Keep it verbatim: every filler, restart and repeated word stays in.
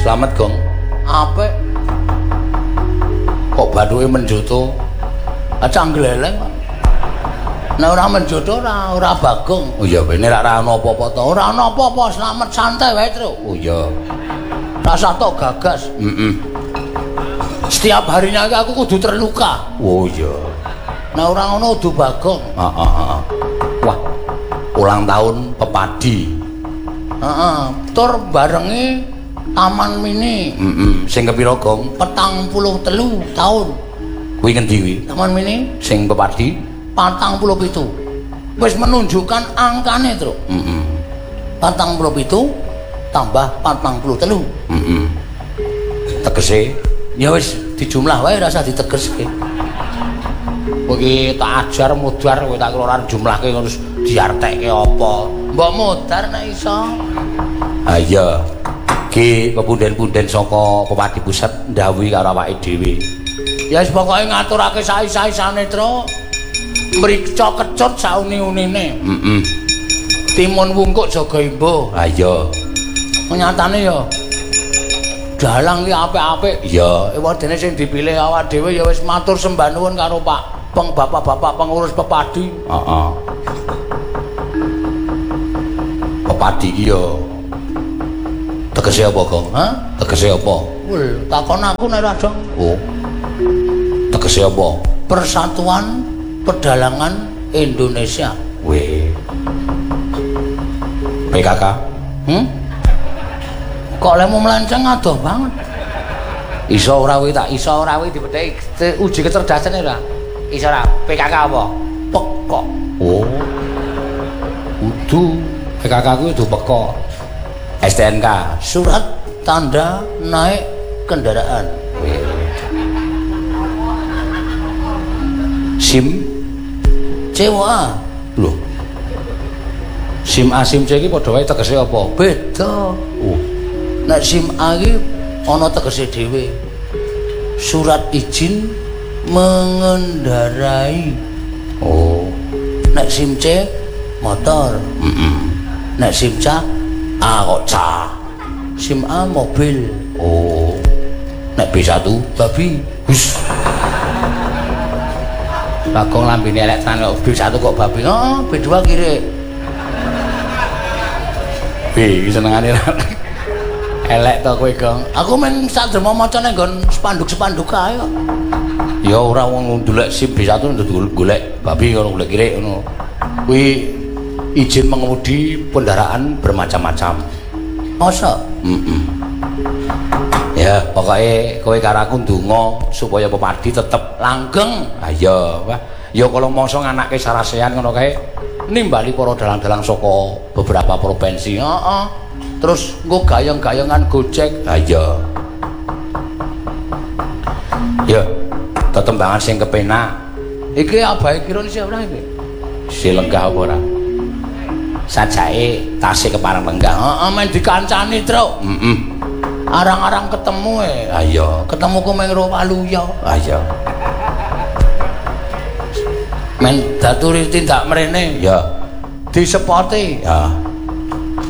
Selamat Gong. Apik. Kok bathuke menjoto? Acang gleleng kok. Nek ora menjoto ora ora Bagong. Oh iya, bene ra ana apa-apa to. Ora ana apa-apa, slamet santai wae, Tru. Oh iya. Rasa tok gagas. Heeh. Setiap harinya aku kudu terluka. Oh iya. Nek ora ngono kudu Bagong. Heeh, heeh. Wah. Ulang tahun Pepadi. Heeh, tur barengi Taman Mini. Heeh. Sing kepira, Gong? petang puluh telu tahun. Kuwi ngendi kuwi? Taman Mini Sing Pepadi? patang puluh pitu. Wis menunjukkan angkane, Tru. Heeh. patang puluh pitu tambah patang puluh telu. Heeh. Tegese Ya wis dijumlah wae rasa ditegeske. Kowe iki tak ajar mudhar kowe tak kira ora jumlahke terus diartekke apa. Mbok mudhar nek iso. Ah iya. Ki pepunden-punden saka Pepadi Pusat ndhawuhi karo awake dhewe. Ya wis pokoke ngaturake sae-saesane, Tru. Mrica kecut sauni-unine. Heeh. Timun wungkuk jaga imbuh. Ah iya. Nyatane ya dalang ki apik-apik. Iya. Ewa dene sing dipilih awak dhewe ya wis matur sembah nuwun karo Pak Peng bapak-bapak pengurus Pepadi. Heeh. Pepadi ki ya tegese apa, Gong? Hah? Tegese apa? Wul, takon aku nek ora dong. Oh. Tegese apa? Persatuan Pedalangan Indonesia. Weh. P K K. Hmm? Kok lemu melenceng adoh banget. Iso ora kuwi tak iso ora kuwi dipetheki uji kecerdasan ora. Iso ora P K K apa? Pekok. Oh. Kudu P K K kuwi kudu pekok. S T N K, Surat tanda naik kendaraan. SIM C W A. lho. SIM A SIM C iki padha wae tegese apa? Beda. Oh. Nek SIM A iki ana tegese dhewe. Surat izin mengendarai. Oh. Nek SIM C motor. Heeh. Nek SIM C A kok ca. SIM A mobil. Oh. Nek B satu Babi. hus. Bagong lambene elek tenan kok B satu kok babi. Heeh, B dua kiri. B iki senengane elek to kowe, Gong. Aku men sadremo macane nggon spanduk-spanduk kae kok. Ya ora wong ndolek SIM B satu ndut golek babi ngono golek kirik ngono. Kuwi izin mengemudi kendaraan bermacam-macam. Masa? Heeh. Ya, pokoknya kowe karo aku ndonga supaya Pepadi tetep langgeng. Ah iya, wah. Ya kalau mongso nganake sarasehan ngono kae nimbali para dalang-dalang saka beberapa provinsi. Heeh. Terus nggo gayeng-gayengan Gojek. Ah iya. Ya, tetembangan sing kepenak. Iki abahe kira sih ora iki. Si lenggah apa ora? Sajake tase kepareng lenggah. Heeh, men dikancani, Truk. Heeh. Arang-arang ketemu e. Ah iya. Ketemu ku meng ro Waluya. Ah iya. Men daturi tindak mrene Ya. disepoti. Ya.